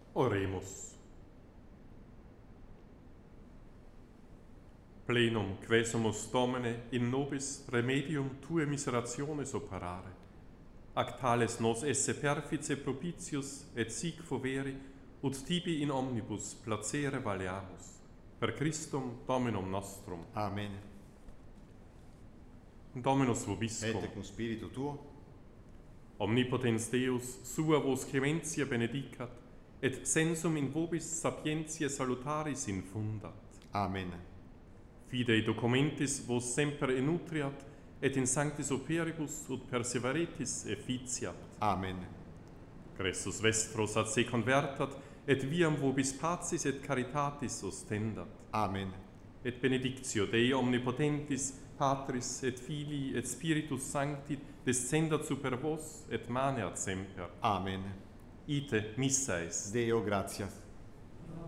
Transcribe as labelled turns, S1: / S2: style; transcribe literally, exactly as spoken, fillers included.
S1: Oremus. Plenum quesumus Domine in nobis remedium Tue miserationes operare, ac tales nos esse perfice propitius et sic foveri, ut tibi in omnibus placere valeamus, per Christum Dominum nostrum.
S2: Amen.
S1: Dominus vobiscum.
S2: Et cum spiritu tuo,
S1: Omnipotens Deus, sua vos clementia benedicat, et sensum in vobis sapientiae salutaris infundat.
S2: Amen.
S1: Fidei documentis vos semper enutriat, et in sanctis operibus ut perseveretis efficiat.
S2: Amen.
S1: Cressus vestros ad se convertat, et viam vobis pacis et caritatis ostendat.
S2: Amen.
S1: Et benedictio Dei omnipotentis, Patris et Filii et Spiritus Sancti, descendat super vos et maneat semper.
S2: Amen.
S1: Ite missa est.
S2: Deo gratias.